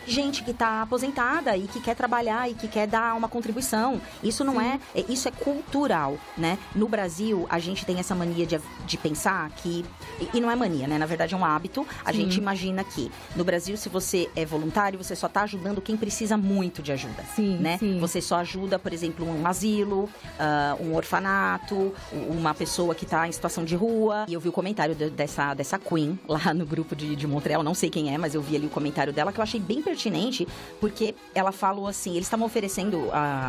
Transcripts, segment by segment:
gente que tá aposentada e que quer trabalhar e que quer dar uma contribuição. Isso não isso é cultural, né? No Brasil, a gente tem essa mania de pensar que... E não é mania, né? Na verdade, é um hábito. A gente imagina que no Brasil, se você é voluntário, você só tá ajudando quem precisa muito de ajuda, né? Você só ajuda, por exemplo, um asilo, um orfanato, uma pessoa que tá em situação de rua. E eu vi o comentário dessa Queen lá no grupo de Montreal, não sei quem é, mas eu vi ali o comentário dela que eu achei bem pertinente, porque ela falou assim, eles estavam oferecendo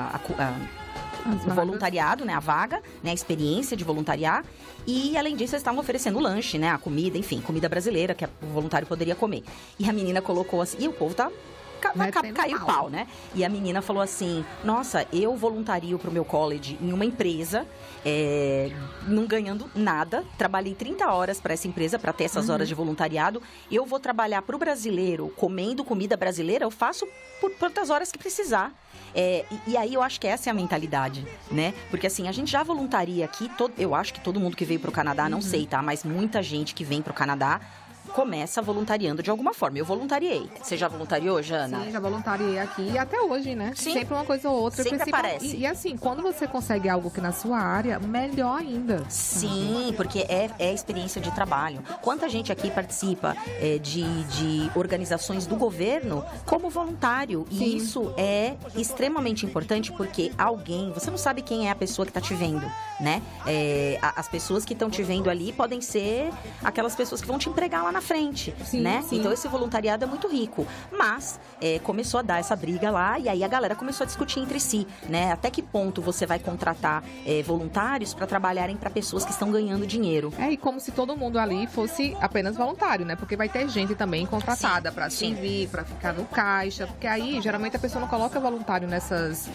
o voluntariado, né, a vaga, né, a experiência de voluntariar, e além disso eles estavam oferecendo o lanche, né, a comida, enfim, comida brasileira que o voluntário poderia comer. E a menina colocou assim, e o povo tá... Caiu o pau, né? E a menina falou assim, nossa, eu voluntario pro meu college em uma empresa, não ganhando nada, trabalhei 30 horas para essa empresa, para ter essas horas de voluntariado, eu vou trabalhar pro brasileiro, comendo comida brasileira, eu faço por quantas horas que precisar. E aí eu acho que essa é a mentalidade, né? Porque assim, a gente já voluntaria aqui, eu acho que todo mundo que veio pro Canadá, não sei, tá? Mas muita gente que vem pro Canadá começa voluntariando de alguma forma. Eu voluntariei. Você já voluntariou, Jana? Sim, já voluntariei aqui e até hoje, né? Sim. Sempre uma coisa ou outra. Sempre aparece. E assim, quando você consegue algo que na sua área, melhor ainda. Sim, porque é experiência de trabalho. Quanta gente aqui participa de organizações do governo como voluntário. E Sim. isso é extremamente importante porque você não sabe quem é a pessoa que está te vendo, né? As pessoas que estão te vendo ali podem ser aquelas pessoas que vão te empregar lá na frente, né? Sim. Então esse voluntariado é muito rico, mas começou a dar essa briga lá e aí a galera começou a discutir entre si, né? Até que ponto você vai contratar voluntários para trabalharem para pessoas que estão ganhando dinheiro? E como se todo mundo ali fosse apenas voluntário, né? Porque vai ter gente também contratada para servir, para ficar no caixa, porque aí geralmente a pessoa não coloca voluntário nessas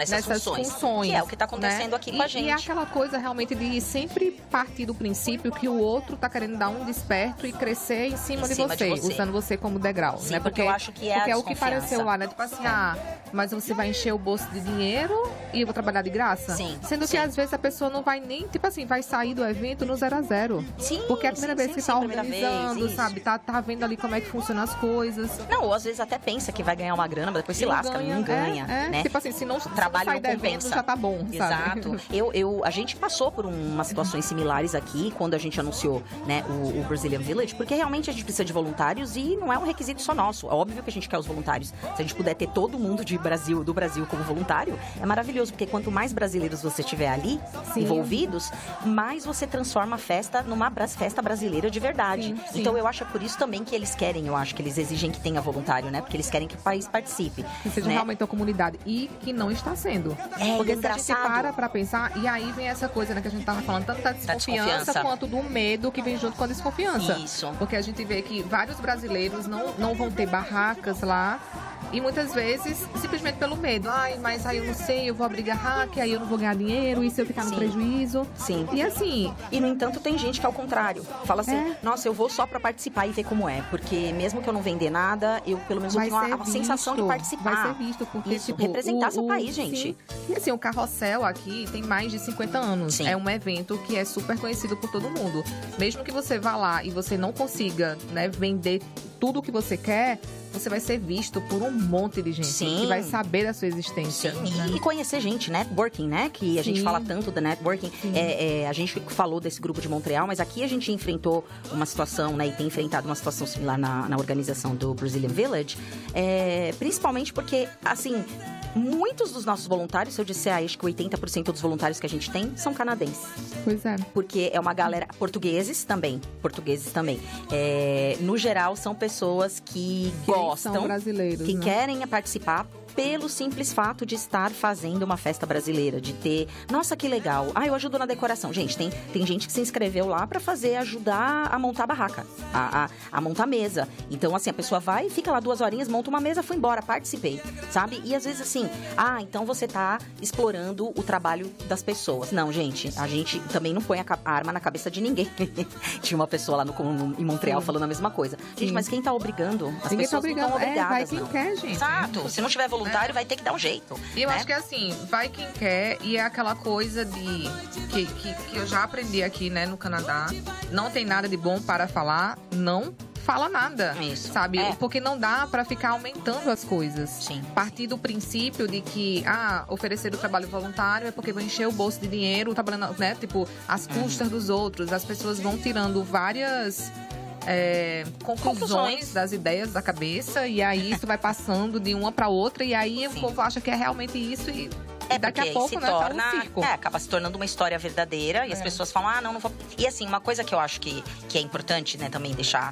funções, que é o que está acontecendo aqui com a gente. E é aquela coisa realmente de sempre partir do princípio que o outro tá querendo dar um desperto e crescer em cima de você, usando você como degrau, sim, né? Porque eu acho que é o que pareceu lá, né? Tipo assim, mas você vai encher o bolso de dinheiro e eu vou trabalhar de graça? Sim. Sendo que às vezes a pessoa não vai nem, tipo assim, vai sair do evento no 0 a 0. Sim. Porque é a primeira vez que tá organizando, sabe? Tá vendo ali como é que funcionam as coisas. Não, ou às vezes até pensa que vai ganhar uma grana, mas depois se lasca, não ganha, né? Tipo assim, se não trabalho sai do evento, já tá bom, Exato. A gente passou por umas situações similares aqui, quando a gente anunciou, né, o Brazilian Village, porque realmente a gente precisa de voluntários e não é um requisito só nosso. É óbvio que a gente quer os voluntários. Se a gente puder ter todo mundo do Brasil como voluntário, é maravilhoso, porque quanto mais brasileiros você tiver ali, envolvidos, mais você transforma a festa numa festa brasileira de verdade. Sim. Então eu acho por isso também que eles querem, eu acho que eles exigem que tenha voluntário, né? Porque eles querem que o país participe. Que seja realmente uma comunidade. E que não está sendo. Porque se a gente para pensar, e aí vem essa coisa, né, que a gente tava falando, tanto da desconfiança quanto do medo que vem junto com a desconfiança. Isso. Porque a gente vê que vários brasileiros não vão ter barracas lá. E muitas vezes, simplesmente pelo medo. Mas aí eu não sei, eu vou abrir barraca, aí eu não vou ganhar dinheiro, e se eu ficar no prejuízo? Sim. E assim... E, no entanto, tem gente que é ao contrário. Fala assim, nossa, eu vou só pra participar e ver como é. Porque mesmo que eu não vender nada, eu pelo menos tenho a sensação de participar. Vai ser visto, porque, isso, representar seu país, gente. Sim. E assim, o Carrossel aqui tem mais de 50 anos. Sim. É um evento que é super conhecido por todo mundo. Mesmo que você vá lá e você não consiga, né, vender tudo o que você quer, você vai ser visto por um monte de gente que vai saber da sua existência. Sim. E conhecer gente, networking, né? Que a gente fala tanto da networking. A gente falou desse grupo de Montreal, mas aqui a gente enfrentou uma situação, né? E tem enfrentado uma situação similar na organização do Brazilian Village. Principalmente porque, assim, muitos dos nossos voluntários, se eu disser acho que 80% dos voluntários que a gente tem são canadenses. Pois é. Porque é uma galera... Portugueses também. No geral, são pessoas que gostam, são brasileiros, que né? querem participar pelo simples fato de estar fazendo uma festa brasileira, de ter... Nossa, que legal. Eu ajudo na decoração. Gente, tem gente que se inscreveu lá pra ajudar a montar a barraca, a montar a mesa. Então, assim, a pessoa vai, fica lá 2 horinhas, monta uma mesa, foi embora, participei, sabe? E às vezes, assim, então você tá explorando o trabalho das pessoas. Não, gente, a gente também não põe a arma na cabeça de ninguém. Tinha uma pessoa lá em Montreal falando a mesma coisa. Gente, mas quem tá obrigando? As Ninguém pessoas tá obrigando. não estão obrigadas, vai quem não. quer, gente. Exato. Se não tiver voluntário, vai ter que dar um jeito. E eu acho que assim, vai quem quer, e é aquela coisa que eu já aprendi aqui, né, no Canadá. Não tem nada de bom para falar, não fala nada. Isso. Sabe? Porque não dá pra ficar aumentando as coisas. Sim. Partir do princípio de que, oferecer o trabalho voluntário é porque vai encher o bolso de dinheiro, trabalhando, né? Tipo, às custas dos outros. As pessoas vão tirando várias conclusões das ideias da cabeça, e aí isso vai passando de uma pra outra, e aí o povo acha que é realmente isso, e daqui a pouco, né, tá um circo. Acaba se tornando uma história verdadeira, e as pessoas falam, não vou... E assim, uma coisa que eu acho que é importante, né, também deixar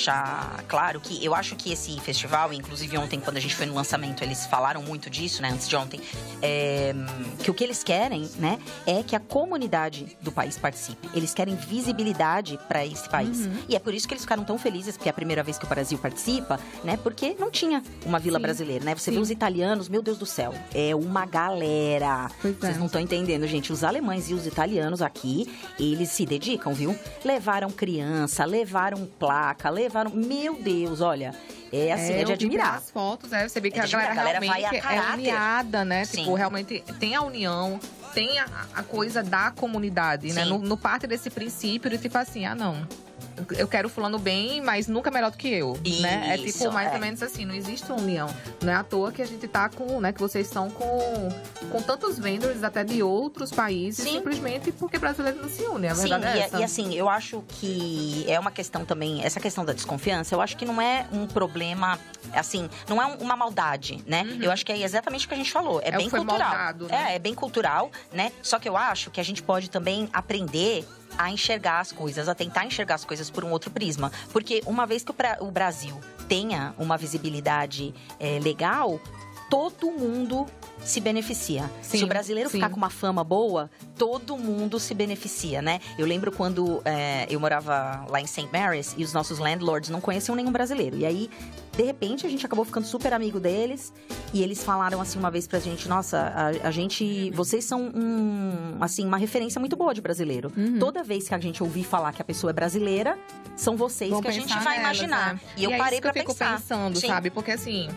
claro, que eu acho que esse festival, inclusive ontem, quando a gente foi no lançamento, eles falaram muito disso, né, antes de ontem, que o que eles querem, né, é que a comunidade do país participe. Eles querem visibilidade para esse país. E é por isso que eles ficaram tão felizes, porque é a primeira vez que o Brasil participa, né, porque não tinha uma vila brasileira, né? Você vê os italianos, meu Deus do céu, é uma galera. Vocês não estão entendendo, gente. Os alemães e os italianos aqui, eles se dedicam, viu? Levaram criança, levaram placa, levaram... Meu Deus, olha... É assim, é de admirar. As fotos, você vê que a galera realmente é uniada, né? Sim. Tipo, realmente tem a união, tem a coisa da comunidade, né? No parte desse princípio de tipo assim, não... Eu quero fulano bem, mas nunca melhor do que eu, né? É tipo mais ou menos assim, não existe uma união. Não é à toa que a gente tá com, né? Que vocês estão com tantos vendors até de outros países, simplesmente porque brasileiro não se une, a verdade é essa. E assim, eu acho que é uma questão também, essa questão da desconfiança, eu acho que não é um problema, assim, não é uma maldade, né? Eu acho que é exatamente o que a gente falou, é bem cultural. Moldado, né? É bem cultural, né? Só que eu acho que a gente pode também aprender a enxergar as coisas, a tentar enxergar as coisas por um outro prisma. Porque uma vez que o Brasil tenha uma visibilidade legal, todo mundo se beneficia. Se o brasileiro ficar com uma fama boa, todo mundo se beneficia, né? Eu lembro quando eu morava lá em St. Mary's e os nossos landlords não conheciam nenhum brasileiro. E aí, de repente, a gente acabou ficando super amigo deles. E eles falaram assim uma vez pra gente, nossa, a gente... Vocês são uma referência muito boa de brasileiro. Toda vez que a gente ouvir falar que a pessoa é brasileira, são vocês que a gente vai imaginar. E eu parei pra pensar. Eu fico pensando, sabe? Porque assim...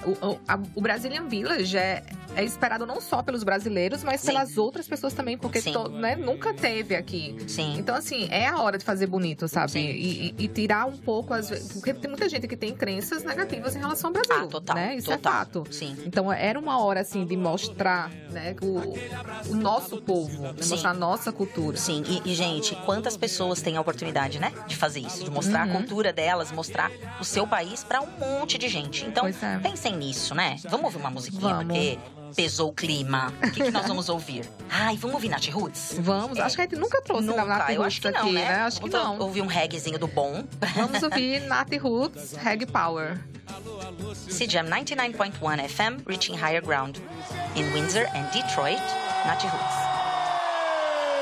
O Brazilian Village é esperado não só pelos brasileiros, mas pelas outras pessoas também, porque né, nunca teve aqui. Então, assim, é a hora de fazer bonito, sabe? E tirar um pouco, porque tem muita gente que tem crenças negativas em relação ao Brasil. Total. Né? Isso é fato. Então, era uma hora, assim, de mostrar, né, o nosso povo, né? Mostrar a nossa cultura. E, gente, quantas pessoas têm a oportunidade, né, de fazer isso, de mostrar a cultura delas, mostrar o seu país pra um monte de gente. Então, pensem nisso, né? Vamos ouvir uma musiquinha, porque pesou o clima. O que nós vamos ouvir? Vamos ouvir Nath Roots? Vamos. Acho que a gente nunca trouxe Nath Roots eu acho que não, aqui, né? Acho que não. Ouvir um reggaezinho do bom. Vamos ouvir Nath Roots, Reggae Power. CJAM 99.1 FM, reaching higher ground. In Windsor and Detroit, Nath Roots.